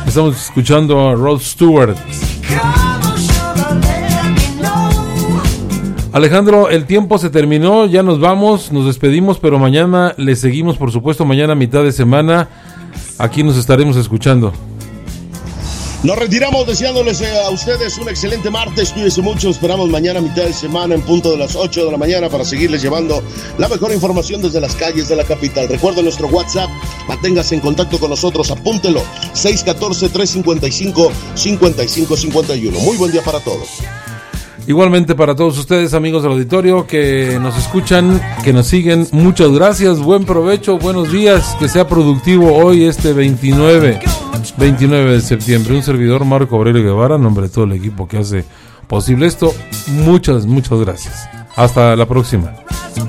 Estamos escuchando a Rod Stewart. Alejandro, el tiempo se terminó, ya nos vamos, nos despedimos, pero mañana le seguimos, por supuesto, mañana mitad de semana, aquí nos estaremos escuchando. Nos retiramos deseándoles a ustedes un excelente martes, cuídense mucho, esperamos mañana mitad de semana en punto de las 8 de la mañana para seguirles llevando la mejor información desde las calles de la capital. Recuerden nuestro WhatsApp, manténgase en contacto con nosotros, apúntelo, 614-355-5551. Muy buen día para todos. Igualmente para todos ustedes, amigos del auditorio, que nos escuchan, que nos siguen, muchas gracias, buen provecho, buenos días, que sea productivo hoy este 29 de septiembre. Un servidor, Marco Aurelio Guevara, en nombre de todo el equipo que hace posible esto, muchas gracias. Hasta la próxima.